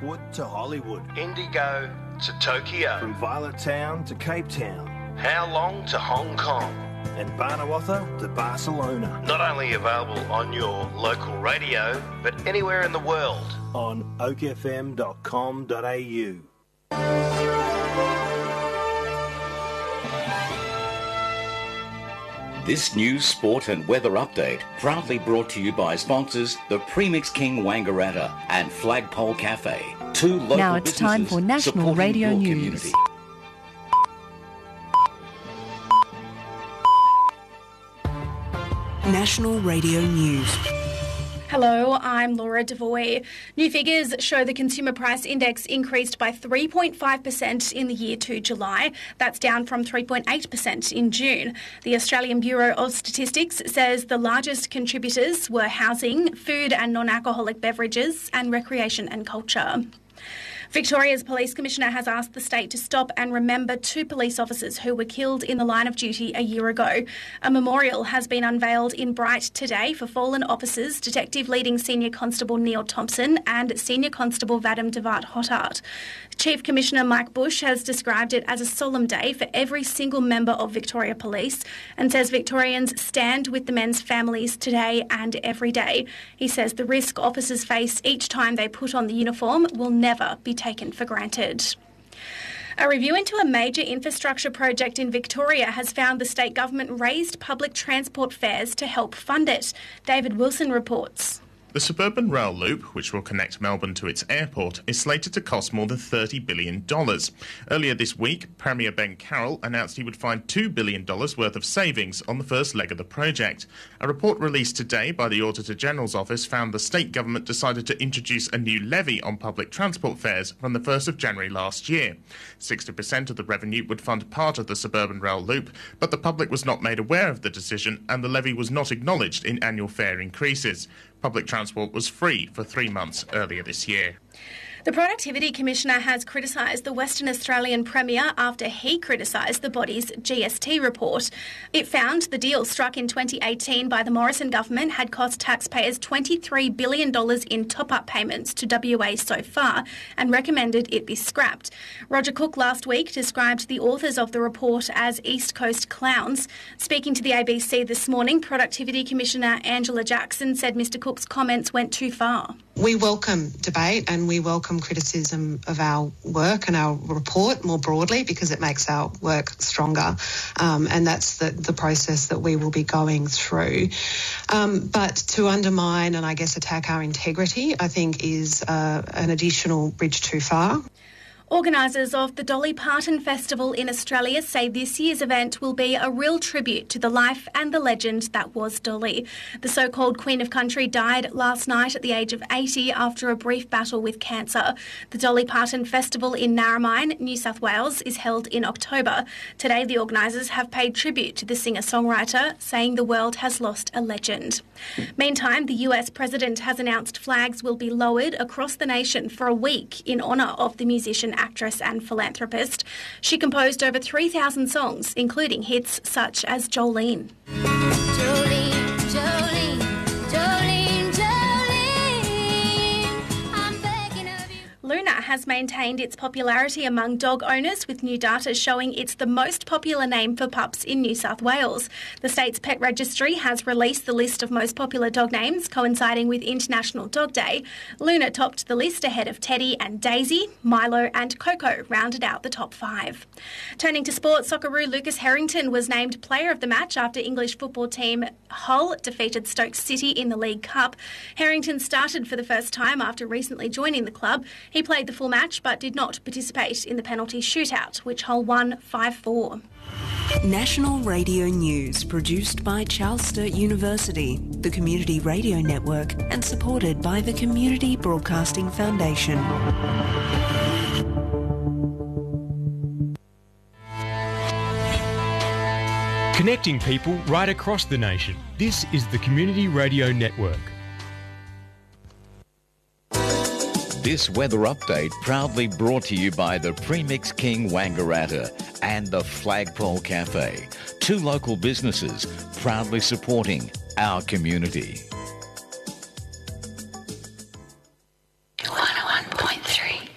Rockwood to Hollywood. Indigo to Tokyo. From Violet Town to Cape Town. How Long to Hong Kong. And Barnawartha to Barcelona. Not only available on your local radio, but anywhere in the world. On oakfm.com.au. This news, sport and weather update proudly brought to you by sponsors the Premix King Wangaratta and Flagpole Cafe. Two local now it's time for National Radio News. Community. National Radio News. Hello, I'm Laura Devoy. New figures show the Consumer Price Index increased by 3.5% in the year to July. That's down from 3.8% in June. The Australian Bureau of Statistics says the largest contributors were housing, food and non-alcoholic beverages, and recreation and culture. Victoria's Police Commissioner has asked the state to stop and remember 2 police officers who were killed in the line of duty a year ago. A memorial has been unveiled in Bright today for fallen officers, Detective Leading Senior Constable Neil Thompson and Senior Constable Vadim Devart Hottart. Chief Commissioner Mike Bush has described it as a solemn day for every single member of Victoria Police and says Victorians stand with the men's families today and every day. He says the risk officers face each time they put on the uniform will never be taken for granted. A review into a major infrastructure project in Victoria has found the state government raised public transport fares to help fund it. David Wilson reports. The suburban rail loop, which will connect Melbourne to its airport, is slated to cost more than $30 billion. Earlier this week, Premier Ben Carroll announced he would find $2 billion worth of savings on the first leg of the project. A report released today by the Auditor General's Office found the state government decided to introduce a new levy on public transport fares from the 1st of January last year. 60% of the revenue would fund part of the suburban rail loop, but the public was not made aware of the decision and the levy was not acknowledged in annual fare increases. Public transport was free for 3 months earlier this year. The Productivity Commissioner has criticised the Western Australian Premier after he criticised the body's GST report. It found the deal struck in 2018 by the Morrison government had cost taxpayers $23 billion in top-up payments to WA so far and recommended it be scrapped. Roger Cook last week described the authors of the report as East Coast clowns. Speaking to the ABC this morning, Productivity Commissioner Angela Jackson said Mr Cook's comments went too far. We welcome debate and we welcome criticism of our work and our report more broadly because it makes our work stronger, and that's the process that we will be going through. But to undermine and I guess attack our integrity, I think is an additional bridge too far. Organisers of the Dolly Parton Festival in Australia say this year's event will be a real tribute to the life and the legend that was Dolly. The so-called Queen of Country died last night at the age of 80 after a brief battle with cancer. The Dolly Parton Festival in Narromine, New South Wales, is held in October. Today, the organisers have paid tribute to the singer-songwriter, saying the world has lost a legend. Meantime, the US President has announced flags will be lowered across the nation for a week in honour of the musician, actress and philanthropist. She composed over 3,000 songs, including hits such as Jolene. Jolene, Jolene, Jolene, Jolene, I'm begging of you. Luna has maintained its popularity among dog owners, with new data showing it's the most popular name for pups in New South Wales. The state's pet registry has released the list of most popular dog names coinciding with International Dog Day. Luna topped the list ahead of Teddy and Daisy. Milo and Coco rounded out the top 5. Turning to sport, Socceroo Lucas Harrington was named player of the match after English football team Hull defeated Stoke City in the League Cup. Harrington started for the first time after recently joining the club. He played the full match but did not participate in the penalty shootout, which Hull won 5-4. National Radio News, produced by Charles Sturt University, the Community Radio Network, and supported by the Community Broadcasting Foundation. Connecting people right across the nation. This is the Community Radio Network. This weather update proudly brought to you by the Premix King Wangaratta and the Flagpole Cafe. 2 local businesses proudly supporting our community. 101.3.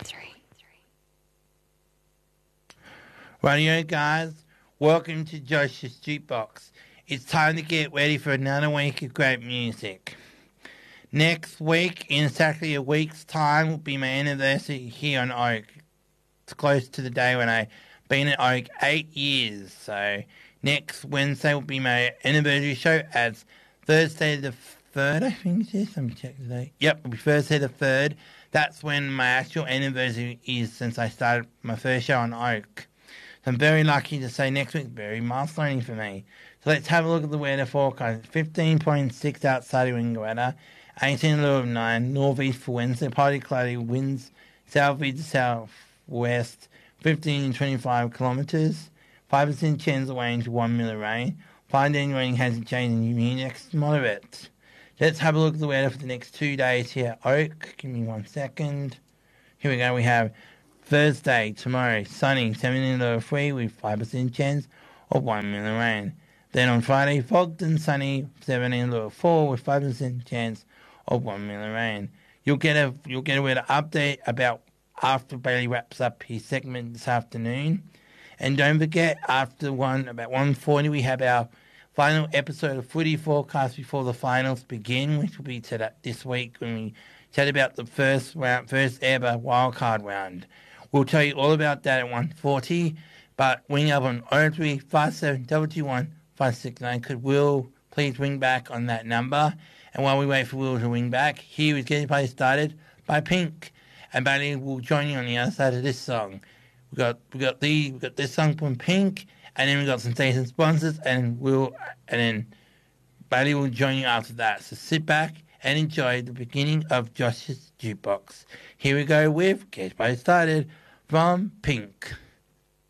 Radio guys, welcome to Josh's Jukebox. It's time to get ready for another week of great music. Next week, in exactly a week's time, will be my anniversary here on Oak. It's close to the day when I've been at Oak 8 years. So next Wednesday will be my anniversary show as Thursday the 3rd, I think it is. Let me check today. Yep, it'll be Thursday the 3rd. That's when my actual anniversary is since I started my first show on Oak. So I'm very lucky to say next week's very milestone for me. So let's have a look at the weather forecast. 15.6 outside of Wangaratta, 18 low of 9, northeast for Wednesday, partly cloudy, winds southeast to southwest, 15 to 25 kilometres, 5% chance of range, 1 mm rain, 5 day rain hasn't changed and index moderate. Let's have a look at the weather for the next 2 days here at Oak. Give me 1 second. Here we go. We have Thursday, tomorrow, sunny, 17 low of 3 with 5% chance of 1 mm rain. Then on Friday, fogged and sunny, 17 low of 4 with 5% chance of 1 mm rain. You'll get a weather update about after Bailey wraps up his segment this afternoon. And don't forget, about 1:40, we have our final episode of Footy Forecast before the finals begin, which will be this week when we chat about the first ever wildcard round. We'll tell you all about that at 1:40, but ring up on 03 57 221 569. Could Will please ring back on that number? And while we wait for Will to ring back, here is Getting Play Started by Pink. And Bailey will join you on the other side of this song. We got this song from Pink, and then we got some station sponsors, and then Bailey will join you after that. So sit back and enjoy the beginning of Josh's Jukebox. Here we go with Get Play Started from Pink.